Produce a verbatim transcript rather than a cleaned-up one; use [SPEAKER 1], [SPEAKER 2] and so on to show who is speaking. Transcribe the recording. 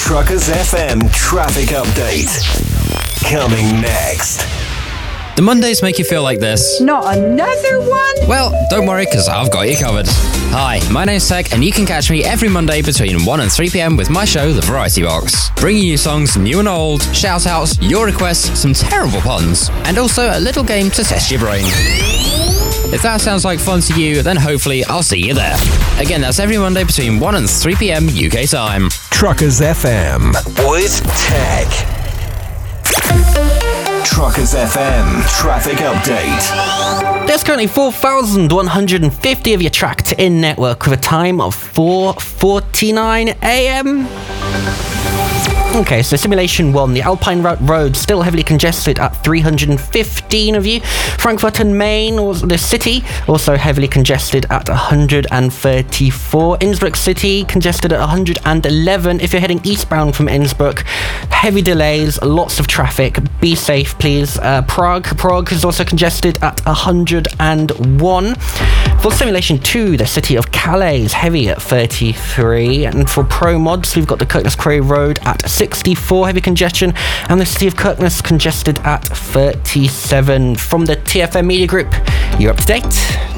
[SPEAKER 1] Truckers F M traffic update. Coming next.
[SPEAKER 2] Do Mondays make you feel like this?
[SPEAKER 3] Not another one?
[SPEAKER 2] Well, don't worry, because I've got you covered. Hi, my name's Tech, and you can catch me every Monday between one and three p.m. with my show, The Variety Box. Bringing you songs new and old, shout-outs, your requests, some terrible puns, and also a little game to test your brain. If that sounds like fun to you, then hopefully I'll see you there. Again, that's every Monday between one and three p.m. U K time.
[SPEAKER 1] Truckers F M with Tech. Truckers F M traffic update.
[SPEAKER 4] There's currently four thousand one hundred fifty of you tracked in network with a time of four forty-nine a.m. Okay, so Simulation one, the Alpine Route Road still heavily congested at three hundred fifteen of you. Frankfurt and Main, or the city, also heavily congested at one hundred thirty-four. Innsbruck City, congested at one hundred eleven. If you're heading eastbound from Innsbruck, heavy delays, lots of traffic. Be safe, please. Uh, Prague, Prague is also congested at one hundred one. For Simulation two, the city of Calais is heavy at thirty-three. And for Pro Mods, we've got the Kirkness Cray Road at sixty-four, heavy congestion, and the city of Kirkness congested at thirty-seven. From the T F M Media Group, you're up to date.